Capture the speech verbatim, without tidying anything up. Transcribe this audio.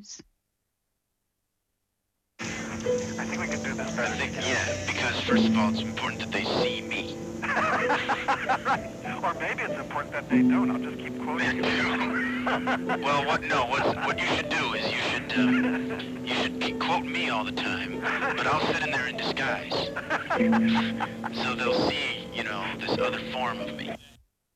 news. I think we can do this better. I think, yeah, because first of all, it's important that they see me. Right. Or maybe it's important that they don't. I'll just keep quoting you. Well, what? No. What? What you should do is you should um, you should keep quote me all the time, but I'll sit in there in disguise, so they'll see, you know, this other form of me.